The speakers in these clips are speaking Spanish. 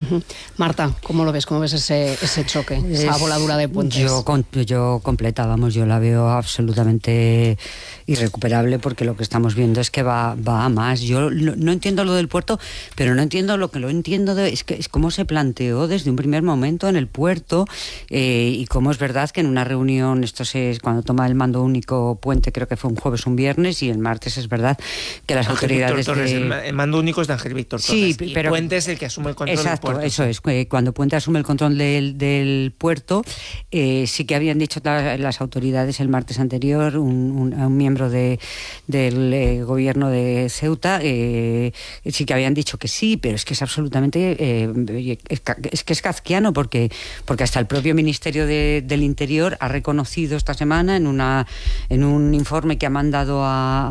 Marta, ¿cómo lo ves? ¿Cómo ves ese choque, esa voladura de puentes? Yo completa, vamos, yo la veo absolutamente irrecuperable, porque lo que estamos viendo es que va a más. Yo no entiendo lo del puerto, pero no entiendo lo que lo entiendo es cómo se planteó desde un primer momento en el puerto, y cómo es verdad que en una reunión, cuando toma el mando único Puente, creo que fue un jueves, un viernes, y el martes es verdad que las autoridades... El mando único es de Ángel Víctor Torres, sí, pero Puente es el que asume el control del puerto. Eso es, cuando Puente asume el control del puerto, sí que habían dicho las autoridades el martes anterior, un miembro del gobierno de Ceuta, sí que habían dicho que sí, pero es que es absolutamente es kafkiano, porque hasta el propio Ministerio del Interior ha reconocido esta semana en un informe que ha mandado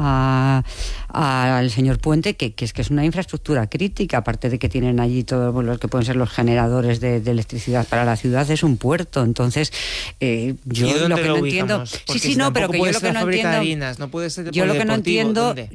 al señor Puente que es una infraestructura crítica, aparte de que tienen allí todos los que pueden ser los generadores de electricidad para la ciudad, es un puerto. Entonces yo lo que no entiendo, pero que yo lo que no entiendo, harinas, no puede ser yo lo que no entiendo, ¿dónde?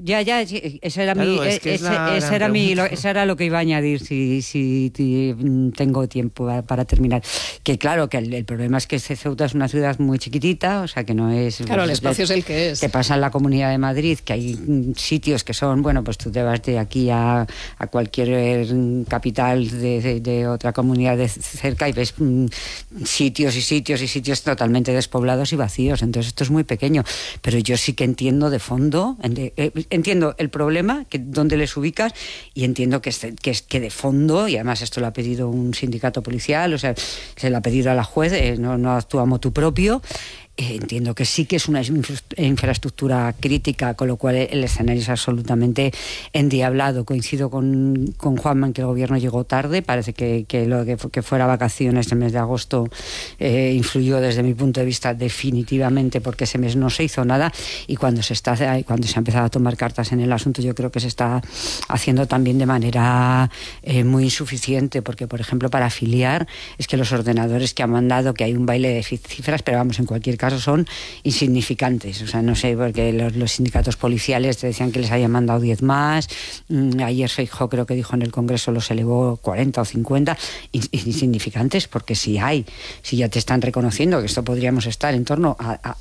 Esa era lo que iba a añadir si tengo tiempo para terminar, que claro, que el problema es que Ceuta es una ciudad muy chiquitita, o sea que no es... Claro, el espacio es el que es. Que pasa en la Comunidad de Madrid, que hay sitios que son, bueno, pues tú te vas de aquí a cualquier capital de otra comunidad de cerca y ves sitios y sitios y sitios totalmente despoblados y vacíos. Entonces esto es muy pequeño, pero yo sí que entiendo de fondo, entiendo el problema, dónde les ubicas, y entiendo que de fondo, y además esto lo ha pedido un sindicato policial, o sea, se lo ha pedido a la juez, no actúa motu propio. Entiendo que sí que es una infraestructura crítica, con lo cual el escenario es absolutamente endiablado. Coincido con Juanma en que el gobierno llegó tarde. Parece que lo que fuera vacaciones el mes de agosto influyó desde mi punto de vista definitivamente, porque ese mes no se hizo nada, y cuando se ha empezado a tomar cartas en el asunto, yo creo que se está haciendo también de manera muy insuficiente, porque por ejemplo para afiliar es que los ordenadores que han mandado, que hay un baile de cifras, pero vamos, en cualquier caso son insignificantes. O sea, no sé, porque los sindicatos policiales te decían que les habían mandado 10 más. Ayer Feijóo creo que dijo en el Congreso los elevó 40 o 50. Insignificantes, porque si ya te están reconociendo que esto podríamos estar en torno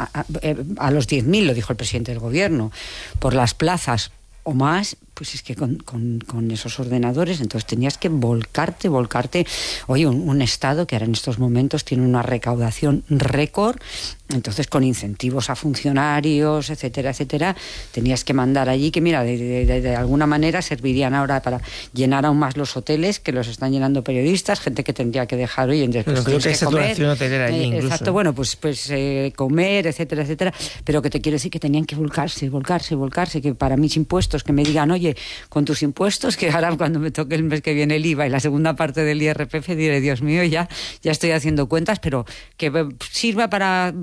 a los 10.000, lo dijo el presidente del gobierno, por las plazas o más, pues es que con esos ordenadores, entonces tenías que volcarte. Oye, un Estado que ahora en estos momentos tiene una recaudación récord, entonces con incentivos a funcionarios, etcétera, tenías que mandar allí que, mira, de alguna manera servirían ahora para llenar aún más los hoteles, que los están llenando periodistas, gente que tendría que dejar, oye, después creo que hay saturación hotelera allí incluso. Exacto, bueno, pues comer, etcétera, pero que te quiero decir que tenían que volcarse, que para mis impuestos, que me digan, oye, con tus impuestos, que ahora cuando me toque el mes que viene el IVA y la segunda parte del IRPF diré, Dios mío, ya estoy haciendo cuentas, pero que sirva para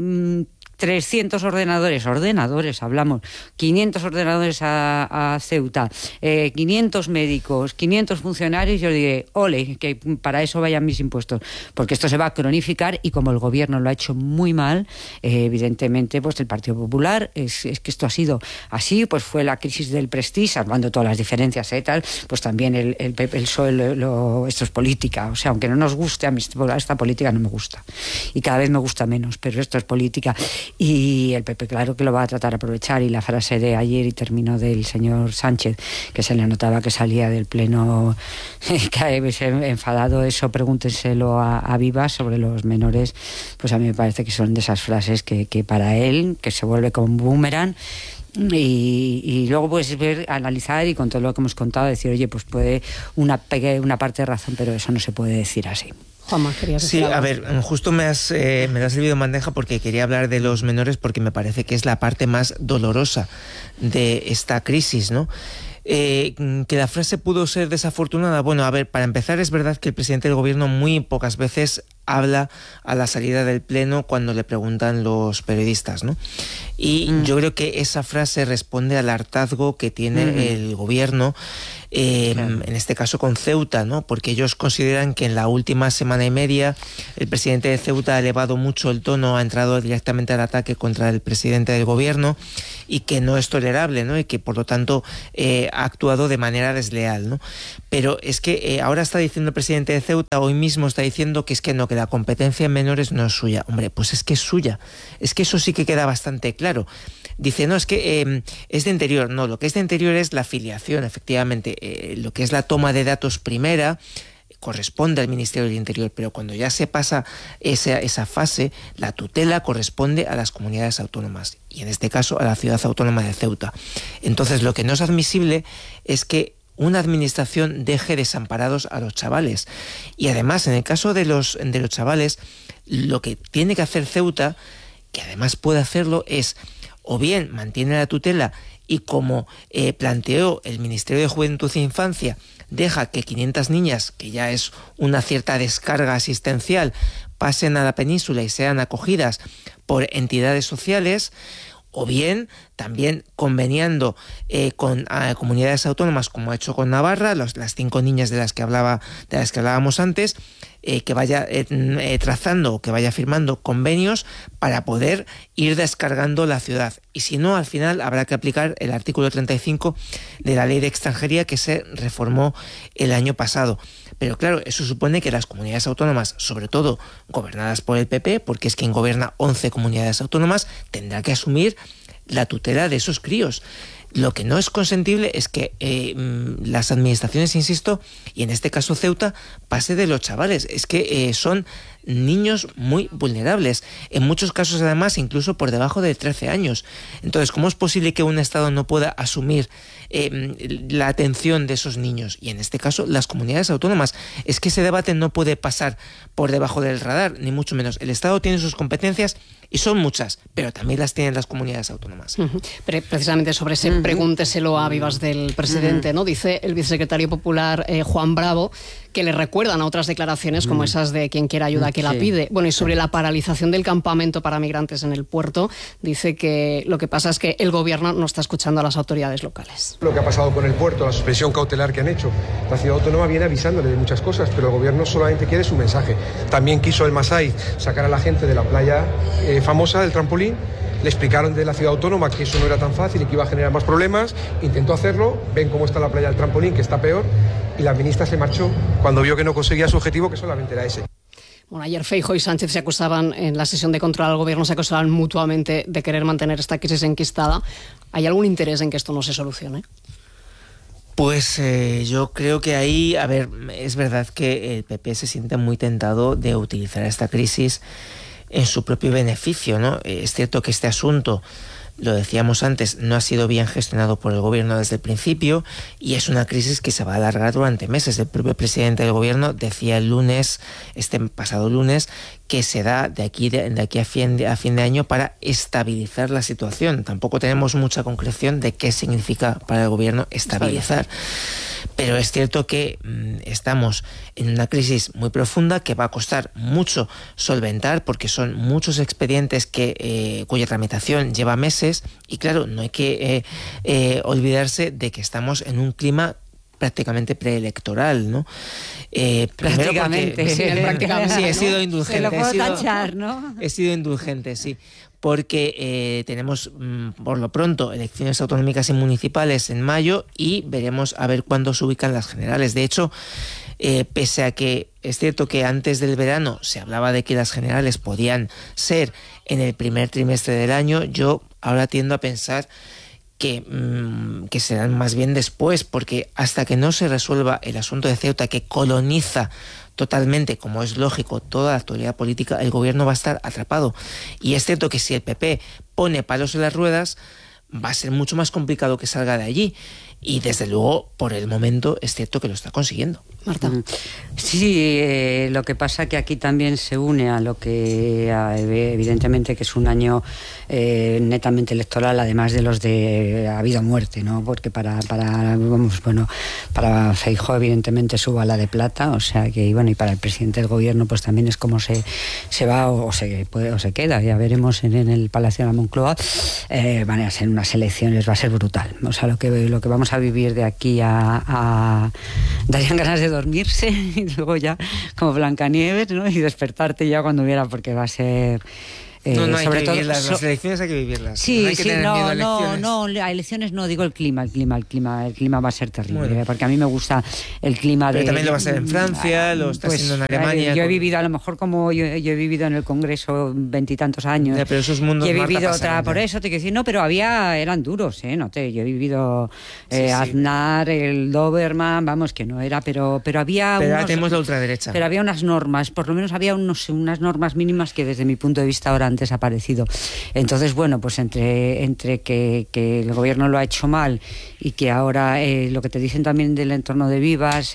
300 ordenadores, hablamos, 500 ordenadores a Ceuta, 500 médicos, 500 funcionarios, yo diré, ole, que para eso vayan mis impuestos, porque esto se va a cronificar, y como el gobierno lo ha hecho muy mal, evidentemente, pues el Partido Popular, es que esto ha sido así, pues fue la crisis del Prestige, salvando todas las diferencias, tal, pues también el PSOE, esto es política, o sea, aunque no nos guste, a mí esta política no me gusta, y cada vez me gusta menos, pero esto es política. Y el PP claro que lo va a tratar de aprovechar, y la frase de ayer y terminó del señor Sánchez, que se le notaba que salía del pleno enfadado, eso pregúntenselo a Vivas sobre los menores, pues a mí me parece que son de esas frases que para él, que se vuelve como un boomerang. Y luego puedes analizar, y con todo lo que hemos contado decir, oye, pues puede una parte de razón, pero eso no se puede decir así. Juanma, querías decir algo. A ver, justo me ha servido en bandeja, porque quería hablar de los menores, porque me parece que es la parte más dolorosa de esta crisis, ¿no? Que la frase pudo ser desafortunada. Bueno, a ver, para empezar, es verdad que el presidente del gobierno muy pocas veces habla a la salida del pleno cuando le preguntan los periodistas, ¿no? Y yo creo que esa frase responde al hartazgo que tiene el gobierno, claro, en este caso con Ceuta, ¿no? Porque ellos consideran que en la última semana y media el presidente de Ceuta ha elevado mucho el tono, ha entrado directamente al ataque contra el presidente del gobierno y que no es tolerable, ¿no? Y que por lo tanto ha actuado de manera desleal, ¿no? Pero es que ahora está diciendo el presidente de Ceuta, hoy mismo está diciendo que es que no, que la competencia en menores no es suya. Hombre, pues es que es suya. Es que eso sí que queda bastante claro. Dice, no, es que es de Interior. No, lo que es de Interior es la filiación, efectivamente. Lo que es la toma de datos primera corresponde al Ministerio del Interior, pero cuando ya se pasa esa fase, la tutela corresponde a las comunidades autónomas, y en este caso a la ciudad autónoma de Ceuta. Entonces, lo que no es admisible es que una administración deje desamparados a los chavales. Y además, en el caso de los chavales, lo que tiene que hacer Ceuta, que además puede hacerlo, es o bien mantiene la tutela y, como planteó el Ministerio de Juventud e Infancia, deja que 500 niñas, que ya es una cierta descarga asistencial, pasen a la península y sean acogidas por entidades sociales, o bien también conveniando con comunidades autónomas, como ha hecho con Navarra, las 5 niñas de las que hablábamos antes, que vaya trazando o que vaya firmando convenios para poder ir descargando la ciudad. Y si no, al final habrá que aplicar el artículo 35 de la Ley de Extranjería, que se reformó el año pasado. Pero claro, eso supone que las comunidades autónomas, sobre todo gobernadas por el PP, porque es quien gobierna 11 comunidades autónomas, tendrá que asumir la tutela de esos críos. Lo que no es consentible es que las administraciones, insisto, y en este caso Ceuta, pase de los chavales. Es que son niños muy vulnerables, en muchos casos además incluso por debajo de 13 años. Entonces, ¿cómo es posible que un Estado no pueda asumir la atención de esos niños? Y en este caso las comunidades autónomas. Es que ese debate no puede pasar por debajo del radar, ni mucho menos. El Estado tiene sus competencias y son muchas, pero también las tienen las comunidades autónomas. Pero precisamente sobre ese pregúnteselo a vivas del presidente, ¿no? Dice el vicesecretario popular Juan Bravo que le recuerdan a otras declaraciones como esas de quien quiera ayuda que la pide. Bueno, y sobre la paralización del campamento para migrantes en el puerto, dice que lo que pasa es que el gobierno no está escuchando a las autoridades locales. Lo que ha pasado con el puerto, la suspensión cautelar que han hecho, la ciudad autónoma viene avisándole de muchas cosas, pero el gobierno solamente quiere su mensaje. También quiso el Masai sacar a la gente de la playa famosa del trampolín. Le explicaron de la ciudad autónoma que eso no era tan fácil y que iba a generar más problemas. Intentó hacerlo, ven cómo está la playa del trampolín, que está peor, y la ministra se marchó cuando vio que no conseguía su objetivo, que solamente era ese. Bueno, ayer Feijóo y Sánchez se acusaban, en la sesión de control al gobierno, se acusaban mutuamente de querer mantener esta crisis enquistada. ¿Hay algún interés en que esto no se solucione? Pues yo creo que ahí, a ver, es verdad que el PP se siente muy tentado de utilizar esta crisis en su propio beneficio, ¿no? Es cierto que este asunto, lo decíamos antes, no ha sido bien gestionado por el gobierno desde el principio y es una crisis que se va a alargar durante meses. El propio presidente del gobierno decía el lunes, este pasado lunes, que se da de aquí a fin de año para estabilizar la situación. Tampoco tenemos mucha concreción de qué significa para el gobierno estabilizar. Pero es cierto que estamos en una crisis muy profunda que va a costar mucho solventar porque son muchos expedientes cuya tramitación lleva meses y claro, no hay que olvidarse de que estamos en un clima prácticamente preelectoral, ¿no? Prácticamente. Sí, he sido indulgente. Se lo puedo tachar, ¿no? He sido indulgente, sí. Porque tenemos, por lo pronto, elecciones autonómicas y municipales en mayo y veremos a ver cuándo se ubican las generales. De hecho, pese a que es cierto que antes del verano se hablaba de que las generales podían ser en el primer trimestre del año, yo ahora tiendo a pensar que serán más bien después, porque hasta que no se resuelva el asunto de Ceuta, que coloniza totalmente, como es lógico, toda la actualidad política, el gobierno va a estar atrapado. Y es cierto que si el PP pone palos en las ruedas, va a ser mucho más complicado que salga de allí. y desde luego por el momento es cierto que lo está consiguiendo. Marta. Sí, lo que pasa que aquí también se une a lo que evidentemente que es un año netamente electoral, además de los de ha habido muerte, ¿no? Porque para Feijóo evidentemente su bala de plata, o sea que y para el presidente del gobierno pues también es como se va o se queda, ya veremos en el Palacio de la Moncloa. Van a ser unas elecciones, va a ser brutal, o sea lo que vamos a vivir de aquí a darían ganas de dormirse y luego ya como Blancanieves, ¿no? Y despertarte ya cuando hubiera, porque va a ser no hay sobre que todo vivirlas, las elecciones hay que vivirlas. Sí, no hay que tener miedo a elecciones. a elecciones no, digo el clima va a ser terrible, porque a mí me gusta el clima. Pero también lo va a ser en Francia, lo está haciendo en Alemania. Yo he vivido, a lo mejor como yo he vivido en el Congreso 20 y tantos años. Ya, pero esos mundos, y he vivido Marta, otra, por eso te quiero decir, no, pero eran duros, yo he vivido Aznar, el Doberman, vamos, que no era, pero había pero ahora tenemos la ultraderecha. Pero había unas normas, por lo menos había unas normas mínimas que desde mi punto de vista ahora han desaparecido. Entonces, pues entre que el gobierno lo ha hecho mal y que ahora lo que te dicen también del entorno de Vivas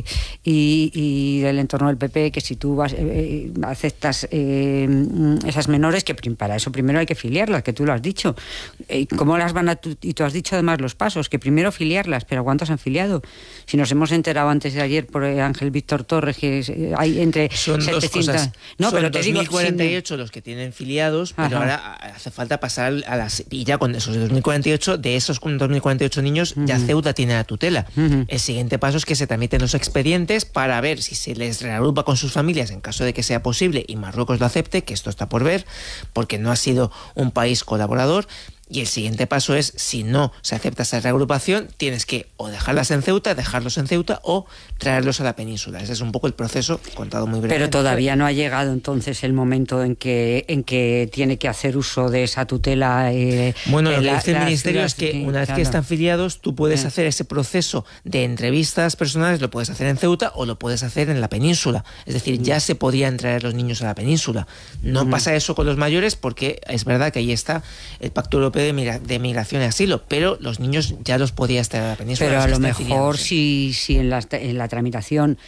y del entorno del PP, que si tú aceptas esas menores, que para eso primero hay que filiarlas, que tú lo has dicho. ¿Cómo las van a...? Y tú has dicho además los pasos, que primero filiarlas, pero ¿cuántos han filiado? Si nos hemos enterado antes de ayer por Ángel Víctor Torres, que hay entre son 700... dos cosas. No, son pero te 2048 los que tienen filiados, pero ahora hace falta pasar a las... Y ya con esos de 2048, de esos 2048 niños, ya Ceuta tiene la tutela. El siguiente paso es que se tramiten los expedientes para ver si se les reagrupa con sus familias en caso de que sea posible y Marruecos lo acepte, que esto está por ver, porque no ha sido un país colaborador. Y el siguiente paso es, si no se acepta esa reagrupación, tienes que o dejarlos en Ceuta o traerlos a la península. Ese es un poco el proceso contado muy brevemente. Pero todavía no ha llegado entonces el momento en que tiene que hacer uso de esa tutela. Lo que dice el Ministerio es que una vez que están filiados, tú puedes hacer ese proceso de entrevistas personales, lo puedes hacer en Ceuta o lo puedes hacer en la península. Es decir, ya se podían traer los niños a la península. No pasa eso con los mayores porque es verdad que ahí está el Pacto Europeo de Migración y Asilo, pero los niños ya los podías traer a la península. Pero a lo mejor si en la tramitación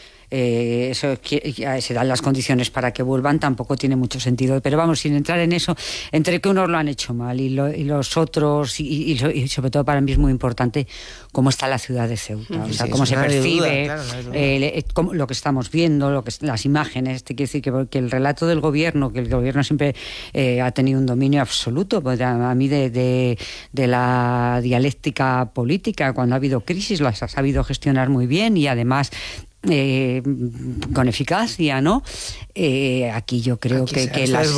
se dan las condiciones para que vuelvan, tampoco tiene mucho sentido. Pero vamos, sin entrar en eso, entre que unos lo han hecho mal y los otros, y sobre todo para mí es muy importante cómo está la ciudad de Ceuta, o sea, cómo se percibe, lo que estamos viendo, las imágenes. Te quiero decir que el relato del gobierno, que el gobierno siempre ha tenido un dominio absoluto, pues a mí de la dialéctica política, cuando ha habido crisis las ha sabido gestionar muy bien y además con eficacia, ¿no? Aquí yo creo que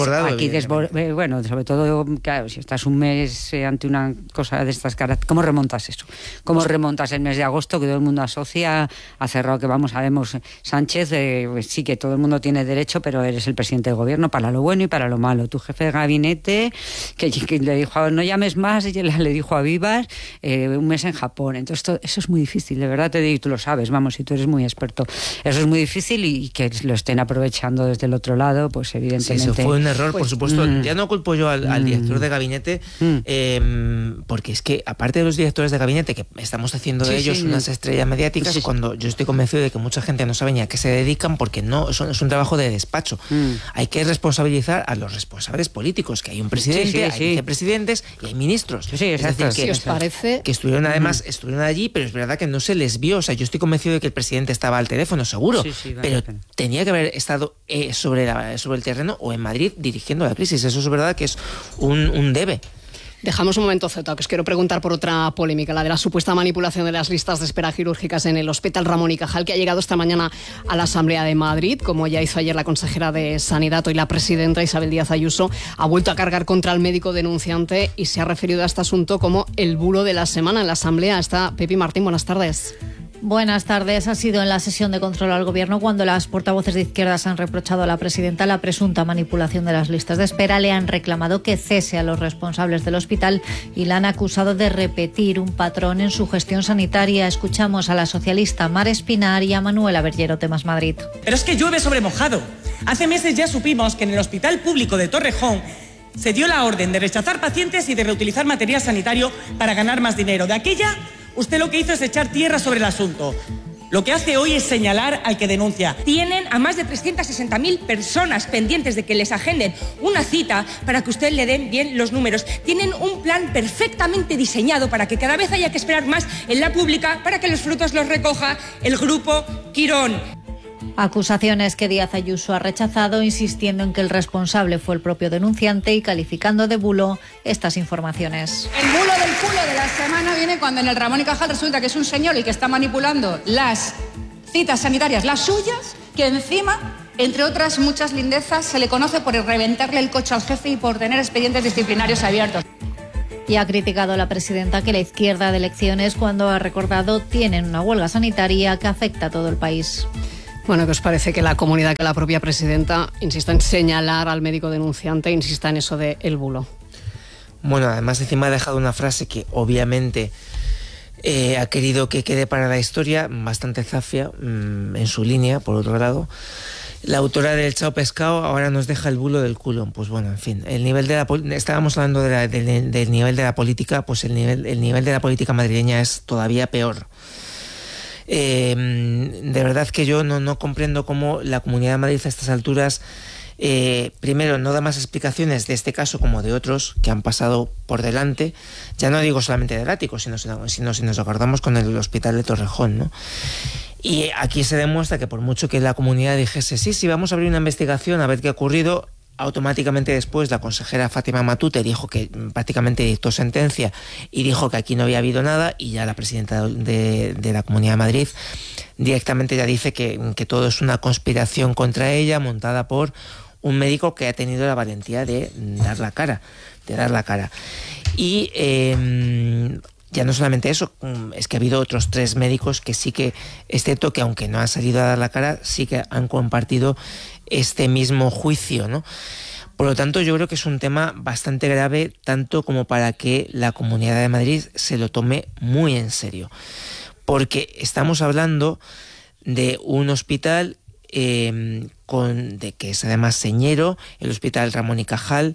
sobre todo, claro, si estás un mes ante una cosa de estas caras, ¿cómo remontas eso? ¿Cómo remontas el mes de agosto que todo el mundo asocia a cerrado, que sabemos, Sánchez, sí que todo el mundo tiene derecho, pero eres el presidente del gobierno para lo bueno y para lo malo. Tu jefe de gabinete que le dijo, no llames más, y le dijo a Vivas un mes en Japón. Entonces eso es muy difícil, de verdad te digo, y tú lo sabes, vamos, y tú eres muy experto. Eso es muy difícil y que lo estén aprovechando desde el otro lado, pues evidentemente... Sí, eso fue un error, por supuesto. Ya no culpo yo al director de gabinete, porque es que, aparte de los directores de gabinete, que estamos haciendo de ellos unas estrellas mediáticas, cuando yo estoy convencido de que mucha gente no sabe ni a qué se dedican, porque no es un trabajo de despacho. Hay que responsabilizar a los responsables políticos, que hay un presidente, hay vicepresidentes y hay ministros. Es decir, que os parece que estuvieron allí, pero es verdad que no se les vio. O sea, yo estoy convencido de que el presidente estaba al teléfono, seguro, pero tenía que haber estado sobre el terreno o en Madrid dirigiendo la crisis. Eso es verdad que es un debe. Dejamos un momento Ceuta, que os quiero preguntar por otra polémica, la de la supuesta manipulación de las listas de espera quirúrgicas en el Hospital Ramón y Cajal, que ha llegado esta mañana a la Asamblea de Madrid, como ya hizo ayer la consejera de Sanidad. Hoy la presidenta Isabel Díaz Ayuso ha vuelto a cargar contra el médico denunciante y se ha referido a este asunto como el bulo de la semana. En la Asamblea está Pepi Martín, buenas tardes. Buenas tardes. Ha sido en la sesión de control al Gobierno cuando las portavoces de izquierdas han reprochado a la presidenta la presunta manipulación de las listas de espera. Le han reclamado que cese a los responsables del hospital y la han acusado de repetir un patrón en su gestión sanitaria. Escuchamos a la socialista Mar Espinar y a Manuela Berllero, Temas Madrid. Pero es que llueve sobre mojado. Hace meses ya supimos que en el Hospital Público de Torrejón se dio la orden de rechazar pacientes y de reutilizar material sanitario para ganar más dinero. De aquella usted lo que hizo es echar tierra sobre el asunto. Lo que hace hoy es señalar al que denuncia. Tienen a más de 360.000 personas pendientes de que les agenden una cita para que usted le den bien los números. Tienen un plan perfectamente diseñado para que cada vez haya que esperar más en la pública para que los frutos los recoja el grupo Quirón. Acusaciones que Díaz Ayuso ha rechazado, insistiendo en que el responsable fue el propio denunciante y calificando de bulo estas informaciones. El bulo del culo de la semana viene cuando en el Ramón y Cajal resulta que es un señor el que está manipulando las citas sanitarias, las suyas, que encima, entre otras muchas lindezas, se le conoce por reventarle el coche al jefe y por tener expedientes disciplinarios abiertos. Y ha criticado a la presidenta que la izquierda de elecciones, cuando ha recordado, tienen una huelga sanitaria que afecta a todo el país. Bueno, ¿qué os parece que la comunidad, que la propia presidenta insista en señalar al médico denunciante, insista en eso de el bulo? Bueno, además encima ha dejado una frase que obviamente ha querido que quede para la historia, bastante zafia en su línea, por otro lado. La autora del Chao Pescado ahora nos deja el bulo del culo. Pues bueno, en fin, el nivel de estábamos hablando del nivel de la política, pues el nivel de la política madrileña es todavía peor. De verdad que yo no comprendo cómo la Comunidad de Madrid a estas alturas, primero, no da más explicaciones de este caso como de otros que han pasado por delante. Ya no digo solamente del ático, sino si nos acordamos con el hospital de Torrejón, ¿no? Y aquí se demuestra que por mucho que la comunidad dijese sí, vamos a abrir una investigación a ver qué ha ocurrido, automáticamente después la consejera Fátima Matute dijo que prácticamente dictó sentencia y dijo que aquí no había habido nada, y ya la presidenta de la Comunidad de Madrid directamente ya dice que todo es una conspiración contra ella montada por un médico que ha tenido la valentía de dar la cara. Y ya no solamente eso, es que ha habido otros 3 médicos que sí que, excepto que aunque no han salido a dar la cara, sí que han compartido este mismo juicio, ¿no? Por lo tanto, yo creo que es un tema bastante grave, tanto como para que la Comunidad de Madrid se lo tome muy en serio. Porque estamos hablando de un hospital que es además señero, el Hospital Ramón y Cajal,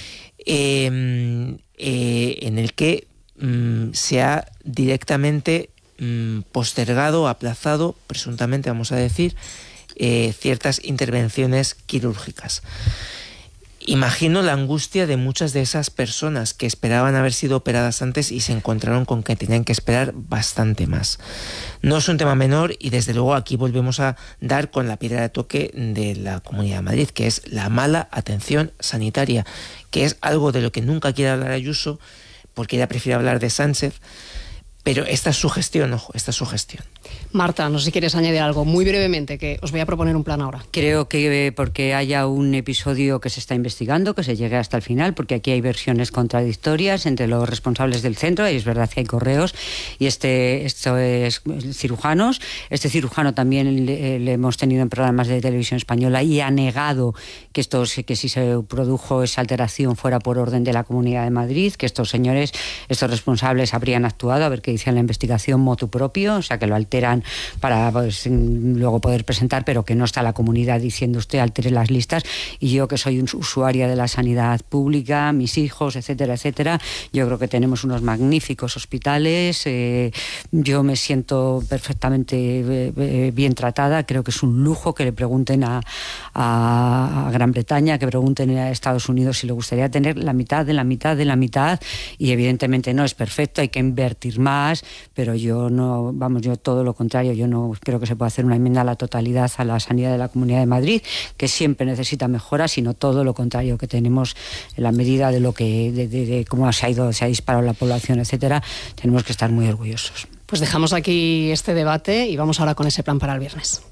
en el que se ha directamente postergado, aplazado, presuntamente vamos a decir, ciertas intervenciones quirúrgicas. Imagino la angustia de muchas de esas personas que esperaban haber sido operadas antes y se encontraron con que tenían que esperar bastante más. No es un tema menor, y desde luego aquí volvemos a dar con la piedra de toque de la Comunidad de Madrid, que es la mala atención sanitaria, que es algo de lo que nunca quiere hablar Ayuso, porque ella prefiere hablar de Sánchez. Pero esta es su gestión, ojo, esta es su gestión. Marta, no sé si quieres añadir algo muy brevemente, que os voy a proponer un plan ahora. Creo que porque haya un episodio que se está investigando, que se llegue hasta el final, porque aquí hay versiones contradictorias entre los responsables del centro, y es verdad que hay correos, y esto es cirujanos. Este cirujano también le hemos tenido en programas de televisión española y ha negado que si se produjo esa alteración fuera por orden de la Comunidad de Madrid, que estos responsables habrían actuado, a ver qué dice la investigación, motu propio, o sea, que lo alteran para luego poder presentar, pero que no está la comunidad diciendo usted altere las listas. Y yo, que soy un usuaria de la sanidad pública, mis hijos, etcétera, etcétera, yo creo que tenemos unos magníficos hospitales. Yo me siento perfectamente bien tratada. Creo que es un lujo que le pregunten a Gran Bretaña, que pregunten a Estados Unidos si le gustaría tener la mitad de la mitad de la mitad, y evidentemente no es perfecto, hay que invertir más, pero yo todo lo contrario, yo no creo que se pueda hacer una enmienda a la totalidad a la sanidad de la Comunidad de Madrid, que siempre necesita mejoras, sino todo lo contrario, que tenemos en la medida de lo que de cómo se ha disparado la población, etcétera, tenemos que estar muy orgullosos. Pues dejamos aquí este debate y vamos ahora con ese plan para el viernes.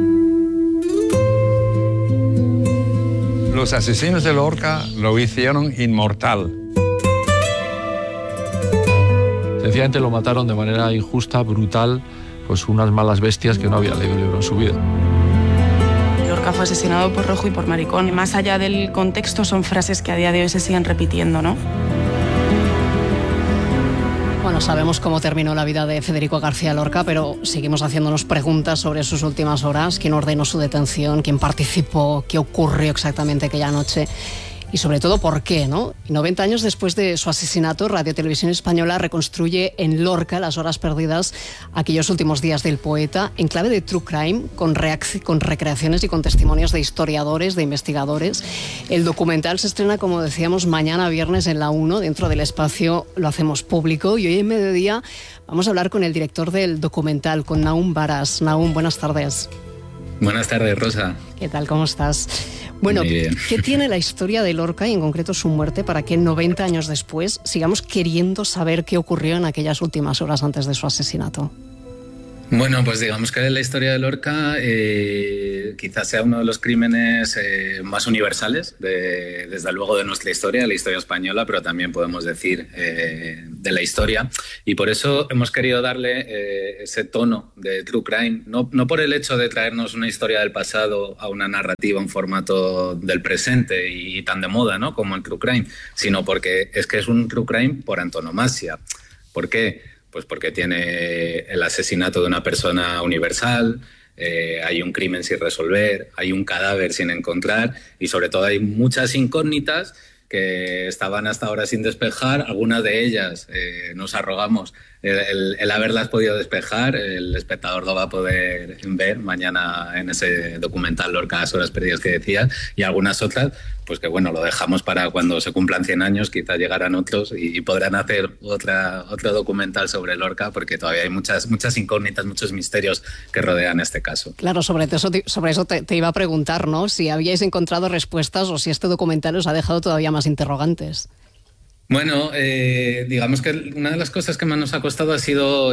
Los asesinos de Lorca lo hicieron inmortal. Sencillamente lo mataron de manera injusta, brutal, pues unas malas bestias que no habían leído un libro en su vida. Lorca fue asesinado por rojo y por maricón. Más allá del contexto, son frases que a día de hoy se siguen repitiendo, ¿no? Bueno, sabemos cómo terminó la vida de Federico García Lorca, pero seguimos haciéndonos preguntas sobre sus últimas horas. ¿Quién ordenó su detención? ¿Quién participó? ¿Qué ocurrió exactamente aquella noche? y sobre todo por qué, ¿no? 90 años después de su asesinato, Radio Televisión Española reconstruye en Lorca las horas perdidas, aquellos últimos días del poeta, en clave de true crime, con recreaciones y con testimonios de historiadores, de investigadores. El documental se estrena, como decíamos, mañana viernes en la 1, dentro del espacio Lo Hacemos Público, y hoy en mediodía vamos a hablar con el director del documental, con Nahum Baras. Nahum, buenas tardes. Buenas tardes, Rosa. ¿Qué tal? ¿Cómo estás? Bueno, ¿qué tiene la historia de Lorca y en concreto su muerte para que 90 años después sigamos queriendo saber qué ocurrió en aquellas últimas horas antes de su asesinato? Bueno, pues digamos que la historia de Lorca quizás sea uno de los crímenes más universales, desde luego de nuestra historia, de la historia española, pero también podemos decir de la historia. Y por eso hemos querido darle ese tono de true crime, no por el hecho de traernos una historia del pasado a una narrativa, un formato del presente y tan de moda, ¿no?, como el true crime, sino porque es que es un true crime por antonomasia. ¿Por qué? Pues porque tiene el asesinato de una persona universal, hay un crimen sin resolver, hay un cadáver sin encontrar y sobre todo hay muchas incógnitas que estaban hasta ahora sin despejar. Algunas de ellas nos arrogamos el haberlas podido despejar. El espectador lo va a poder ver mañana en ese documental Lorca, las horas perdidas que decías, y algunas otras pues que bueno, lo dejamos para cuando se cumplan 100 años, quizá llegarán otros y podrán hacer otro documental sobre Lorca, porque todavía hay muchas incógnitas, muchos misterios que rodean este caso. Claro, sobre eso te iba a preguntar, ¿no? Si habíais encontrado respuestas o si este documental os ha dejado todavía más interrogantes. Bueno, digamos que una de las cosas que más nos ha costado ha sido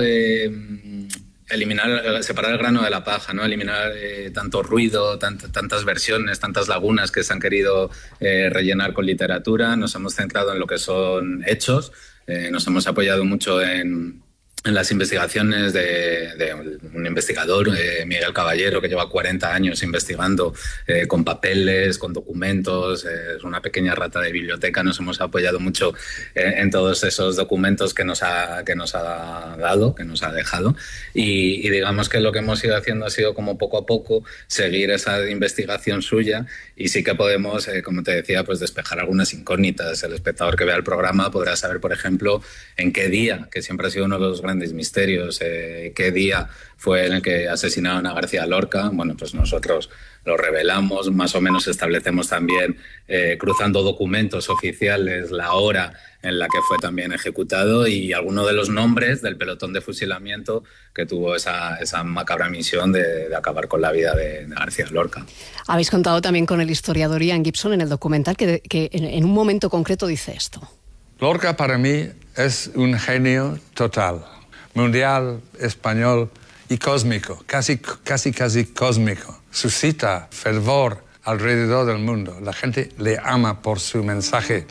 separar el grano de la paja, ¿no? Eliminar tanto ruido, tantas versiones, tantas lagunas que se han querido rellenar con literatura. Nos hemos centrado en lo que son hechos, nos hemos apoyado mucho en las investigaciones de un investigador, Miguel Caballero, que lleva 40 años investigando con papeles, con documentos, es una pequeña rata de biblioteca. Nos hemos apoyado mucho en todos esos documentos que nos ha dado, que nos ha dejado, y digamos que lo que hemos ido haciendo ha sido como poco a poco seguir esa investigación suya, y sí que podemos, como te decía, pues despejar algunas incógnitas. El espectador que vea el programa podrá saber, por ejemplo, en qué día, que siempre ha sido uno de los grandes misterios, qué día fue en el que asesinaron a García Lorca. Bueno, pues nosotros lo revelamos, más o menos establecemos también, cruzando documentos oficiales, la hora en la que fue también ejecutado y alguno de los nombres del pelotón de fusilamiento que tuvo esa macabra misión de acabar con la vida de García Lorca. Habéis contado también con el historiador Ian Gibson en el documental que en un momento concreto dice esto. Lorca para mí es un genio total, mundial, español y cósmico, casi cósmico. Suscita fervor alrededor del mundo. La gente le ama por su mensaje.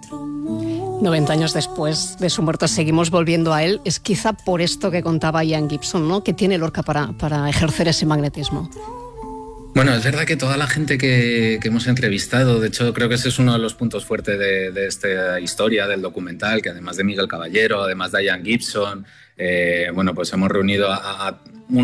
90 años después de su muerte seguimos volviendo a él. Es quizá por esto que contaba Ian Gibson, ¿no?, que tiene Lorca para ejercer ese magnetismo. Bueno, es verdad que toda la gente que hemos entrevistado, de hecho creo que ese es uno de los puntos fuertes de esta historia, del documental, que además de Miguel Caballero, además de Ian Gibson, bueno, pues hemos reunido a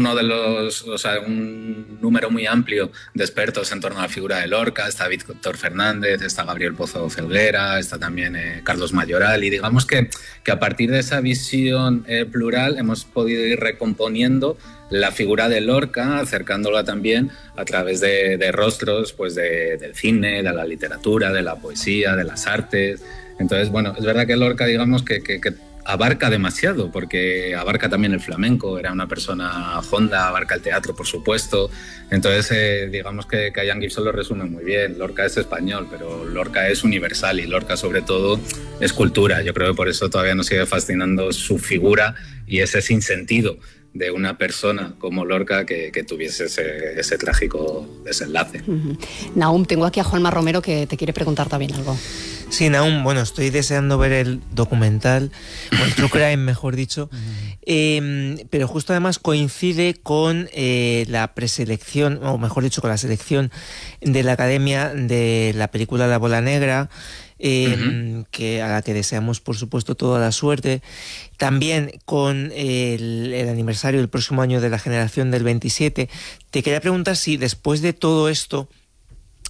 un número muy amplio de expertos en torno a la figura de Lorca. Está Víctor Fernández, está Gabriel Pozo Felguera, está también Carlos Mayoral, y digamos que a partir de esa visión plural hemos podido ir recomponiendo la figura de Lorca, acercándola también a través de rostros pues del cine, de la literatura, de la poesía, de las artes. Entonces, bueno, es verdad que Lorca, digamos que abarca demasiado, porque abarca también el flamenco, era una persona honda, abarca el teatro, por supuesto. Entonces, digamos que Ian Gibson lo resume muy bien. Lorca es español, pero Lorca es universal, y Lorca sobre todo es cultura. Yo creo que por eso todavía nos sigue fascinando su figura y ese sinsentido de una persona como Lorca que tuviese ese trágico desenlace. Nahum, tengo aquí a Juanma Romero que te quiere preguntar también algo. Sí, Nahum, bueno, estoy deseando ver el documental, o el true crime, mejor dicho, pero justo además coincide con la preselección, o mejor dicho, con la selección de la Academia de la película La Bola Negra, a la que deseamos, por supuesto, toda la suerte. También con el aniversario del próximo año de la generación del 27. Te quería preguntar si después de todo esto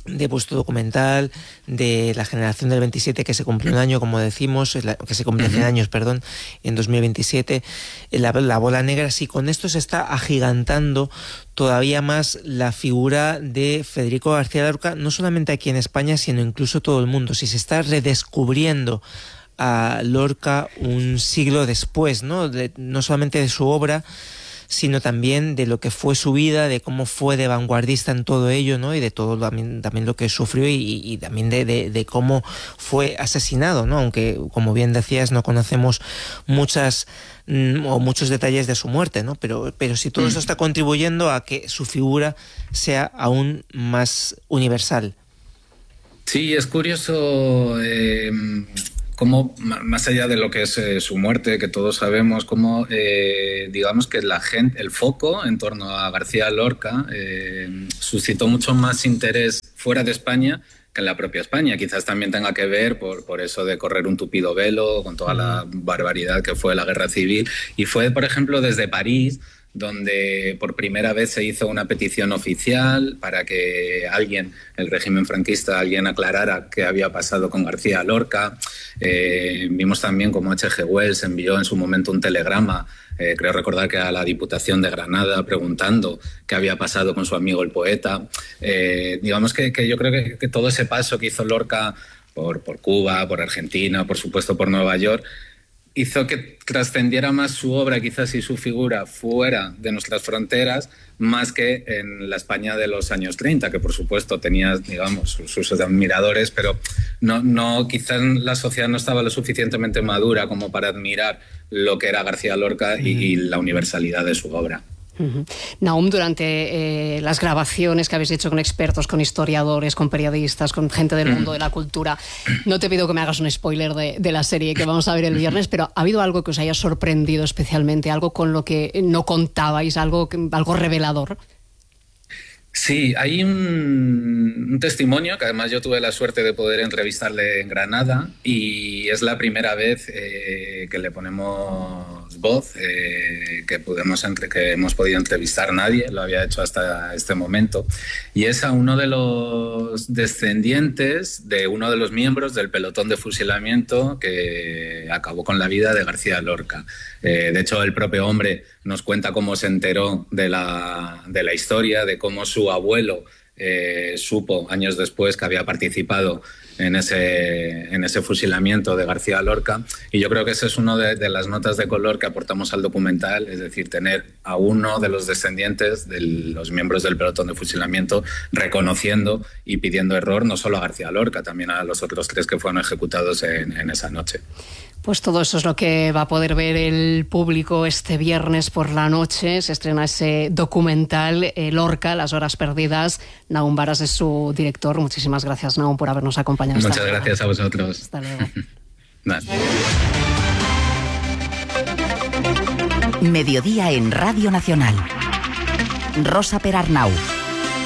de vuestro documental, de la generación del 27, que se cumplió un año, como decimos, que se cumple 100 años, perdón, en 2027, la bola negra. Sí, con esto se está agigantando todavía más la figura de Federico García Lorca, no solamente aquí en España, sino incluso todo el mundo. Si se está redescubriendo a Lorca un siglo después, ¿no? No solamente de su obra, sino también de lo que fue su vida, de cómo fue de vanguardista en todo ello, ¿no? Y de todo también lo que sufrió y también de cómo fue asesinado, ¿no? Aunque, como bien decías, no conocemos muchos detalles de su muerte, ¿no? Pero sí, todo eso está contribuyendo a que su figura sea aún más universal. Sí, es curioso cómo, más allá de lo que es su muerte, que todos sabemos, cómo digamos que el foco en torno a García Lorca suscitó mucho más interés fuera de España que en la propia España. Quizás también tenga que ver por eso de correr un tupido velo con toda la barbaridad que fue la guerra civil. Y fue, por ejemplo, desde París, donde por primera vez se hizo una petición oficial para que el régimen franquista, aclarara qué había pasado con García Lorca. Vimos también cómo H.G. Wells envió en su momento un telegrama, creo recordar que a la Diputación de Granada, preguntando qué había pasado con su amigo el poeta. Digamos que yo creo que todo ese paso que hizo Lorca por Cuba, por Argentina, por supuesto por Nueva York, hizo que trascendiera más su obra, quizás, y su figura fuera de nuestras fronteras, más que en la España de los años 30, que por supuesto tenía, digamos, sus admiradores, pero quizás la sociedad no estaba lo suficientemente madura como para admirar lo que era García Lorca y la universalidad de su obra. Nahum, durante las grabaciones que habéis hecho con expertos, con historiadores, con periodistas, con gente del mundo de la cultura, no te pido que me hagas un spoiler de la serie que vamos a ver el viernes, pero ¿ha habido algo que os haya sorprendido especialmente, algo con lo que no contabais, algo revelador? Sí, hay un testimonio que además yo tuve la suerte de poder entrevistarle en Granada, y es la primera vez que le ponemos voz, que hemos podido entrevistar. Nadie lo había hecho hasta este momento, y es a uno de los descendientes de uno de los miembros del pelotón de fusilamiento que acabó con la vida de García Lorca. De hecho, el propio hombre nos cuenta cómo se enteró de la historia, de cómo su abuelo supo años después que había participado en ese fusilamiento de García Lorca. Y yo creo que esa es una de las notas de color que aportamos al documental, es decir, tener a uno de los descendientes de los miembros del pelotón de fusilamiento reconociendo y pidiendo error no solo a García Lorca, también a los otros 3 que fueron ejecutados en esa noche. Pues todo eso es lo que va a poder ver el público este viernes por la noche. Se estrena ese documental, Lorca, Las horas perdidas. Nahum Varas es su director. Muchísimas gracias, Nahum, por habernos acompañado. Muchas gracias a vosotros. Hasta luego. Mediodía en Radio Nacional. Rosa Perarnau.